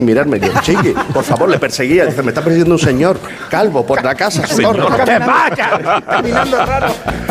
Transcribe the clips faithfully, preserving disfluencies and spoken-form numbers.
mirarme, yo, Chiqui, por favor, le perseguía. Dice, me está persiguiendo un señor calvo por la casa. Señor, ¡que vaya! Caminando raro.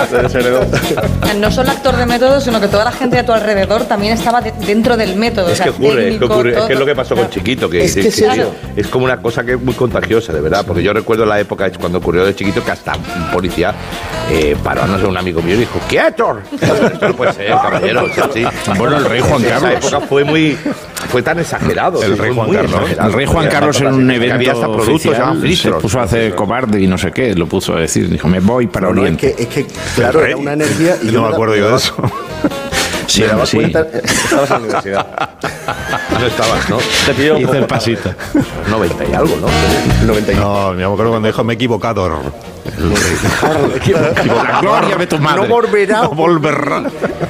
No solo actor de método, sino que toda la gente a tu alrededor también estaba de, dentro del método. Es o sea, que ocurre, técnico, es que ocurre, todo. es que es lo que pasó con Chiquito, que es, que es, es, claro. es como una cosa que es muy contagiosa, de verdad, porque yo recuerdo la época cuando ocurrió de Chiquito que hasta un policía eh, paró a no ser un amigo mío y dijo, ¡quieto! Esto no puede ser, caballero. O sea, sí. Bueno, el rey Juan Carlos. En esa época fue muy, fue tan exagerado. El rey fue Juan muy Carlos. exagerado. El rey Juan Carlos en un evento había hasta productos oficial, llamados se Fristros. puso a hacer cobarde y no sé qué, lo puso a decir, dijo, me voy para No, no, es Oriente. que, es que, claro, era una energía. Y no yo me da- acuerdo yo de eso. Sí, me daba sí. cuenta, estabas en la universidad. No estabas, ¿no? Te pidió un Hice el poco- pasito. noventa y algo, ¿no? noventa y uno. No, me acuerdo cuando dijo, me he equivocado. La gloria de tu madre. No volverá. No volverá.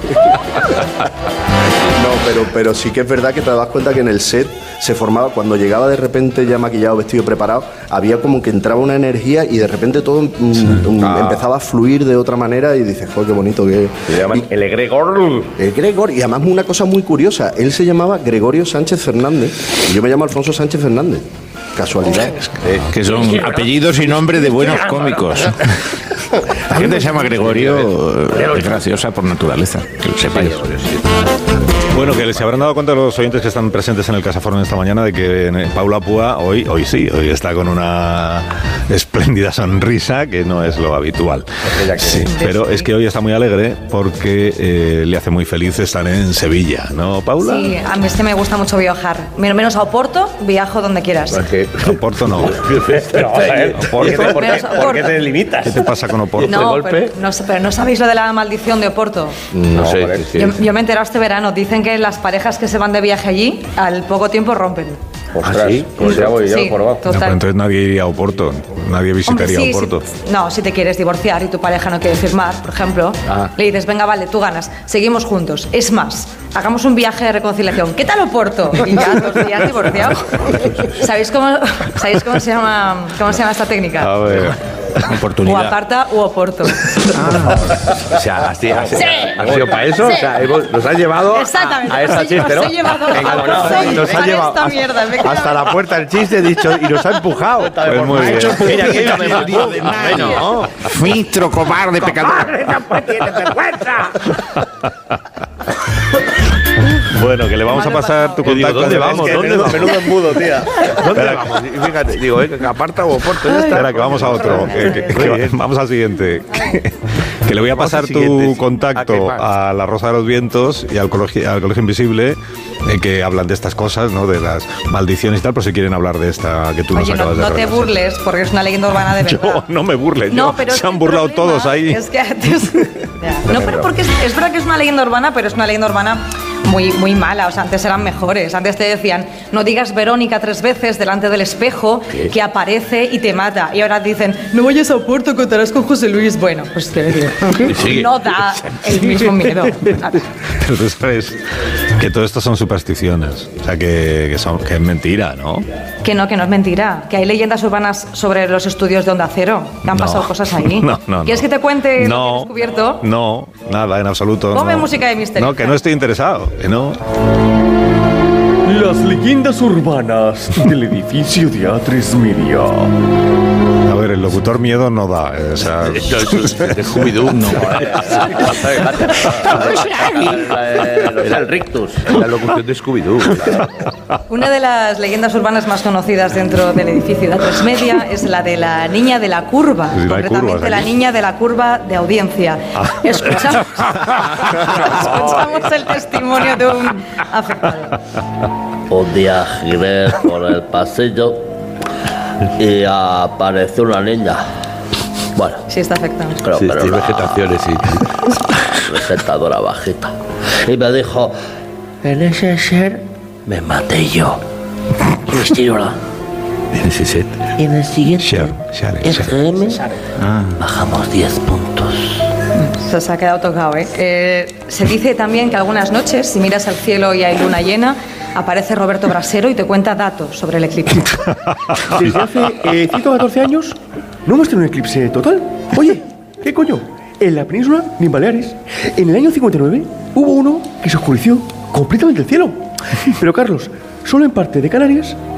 No, pero, pero sí que es verdad que te das cuenta que en el set se formaba, cuando llegaba de repente ya maquillado, vestido, preparado, había como que entraba una energía y de repente todo mm, mm, Ah. empezaba a fluir de otra manera y dices, joder, qué bonito que Se llaman el egregor. el Gregor, y además una cosa muy curiosa, él se llamaba Gregorio Sánchez Fernández y yo me llamo Alfonso Sánchez Fernández. Casualidad. Que son apellidos y nombres de buenos cómicos. La gente se llama Gregorio, es graciosa por naturaleza, que lo sepáis. Bueno, que se habrán dado cuenta los oyentes que están presentes en el Casaforno esta mañana de que eh, Paula Púa hoy, hoy sí, hoy está con una espléndida sonrisa que no es lo habitual. Sí, pero es que hoy está muy alegre porque eh, le hace muy feliz estar en Sevilla, ¿no, Paula? Sí, a mí es que me gusta mucho viajar. Menos menos a Oporto, viajo donde quieras. Porque Oporto no. Pero vamos a ver, ¿por qué te- por qué- Menos por qué te Oporto. limitas? ¿Qué te pasa con Oporto? No, golpe? pero no, sé, pero no sabéis lo de la maldición de Oporto. No, sé. joder. sí. Yo, yo me he enterado este verano. Dicen que las parejas que se van de viaje allí, al poco tiempo rompen. Ostras, ¿sí? pues ya voy, ya Sí, lo he probado. No, pero total. entonces nadie iría a Oporto, nadie Hombre, visitaría sí, Oporto. sí. No, si te quieres divorciar y tu pareja no quiere firmar, por ejemplo, Ah. le dices, venga, vale, tú ganas, seguimos juntos. Es más, hagamos un viaje de reconciliación. ¿Qué tal Oporto? Y ya dos días divorciados. ¿Sabéis cómo, ¿sabéis cómo se llama, cómo se llama esta técnica? A ver. O Oportunidad. aparta u Oporto. O sea, has, has, Sí. has sido para eso. Sí. O sea, hemos- nos has llevado a, Exactamente. a esta Os he- chiste, ¿no? os he llevado a Encajonado. Oporto Nos has para llevado esta hasta- mierda, me he hasta quedado- la puerta del chiste, he dicho, y nos ha empujado. Pues muy bien. Mira, que yo me mato. Bueno. Filtro, cobarde, pecador. Bueno, que le vamos a pasar tu Yo digo, contacto. ¿dónde de- vamos? Es que ¿Dónde menudo- vamos? Menudo embudo, tía. ¿Dónde vamos? Y fíjate, digo, eh, que aparta o Oporto. Ya está. Espera, que vamos a otro. Que- que- que va- vamos al siguiente. Que, que le voy a Vamos pasar al siguiente, tu sí. contacto ¿A qué más? a La Rosa de los Vientos y al Colegio, al Colegio Invisible, eh, que hablan de estas cosas, ¿no? De las maldiciones y tal, por si quieren hablar de esta que tú nos Oye, no, acabas de no te revelar. burles, porque es una leyenda urbana de verdad. Yo no me burle, yo- pero se han el burlado problema todos ahí. Es que antes- Ya. No, pero porque es, es verdad que es una leyenda urbana, pero es una leyenda urbana muy, muy mala. O sea, antes eran mejores. Antes te decían, no digas Verónica tres veces delante del espejo, que aparece y te mata. Y ahora dicen, no vayas a Oporto, contarás con José Luis. Bueno, pues te digo, Sí. no da el mismo miedo. Pero tú sabes que todo esto son supersticiones. O sea, que, que, son, que es mentira, ¿no? Que no, que no es mentira. Que hay leyendas urbanas sobre los estudios de Onda Cero. Que han No. pasado cosas ahí. No, no, ¿Quieres no. que te cuente lo que he No, descubierto? no, nada, en absoluto. Ponme no. música de misterio. No, que no estoy interesado, que no. Las leyendas urbanas del edificio de A tres Media. A ver, el locutor miedo no da. eh, O sea, De Scooby-Doo. No. Era el rictus. La locución de Scooby-Doo. claro. Una de las leyendas urbanas más conocidas dentro del edificio de A tres Media es la de la niña de la curva, Sí, la de concretamente curvas, la aquí. niña de la curva de audiencia. Escuchamos, escuchamos el testimonio de un afectado. Un día giré por el pasillo y apareció una niña. Bueno, Sí, está afectado. creo Sí, que era tiene una vegetaciones, sí. presentadora bajita. Y me dijo, en ese ser me maté yo. Y me estiró la... En ese set. Y en el siguiente Share, share, R share. M bajamos diez puntos. Se, se ha quedado tocado, ¿eh? Eh, Se dice también que algunas noches, si miras al cielo y hay luna llena, aparece Roberto Brasero y te cuenta datos sobre el eclipse. Desde hace eh, ciento catorce años no hemos tenido un eclipse total. Oye, ¿qué coño? En la península ni en Baleares. En el año cincuenta y nueve hubo uno que se oscureció completamente el cielo. Pero Carlos, solo en parte de Canarias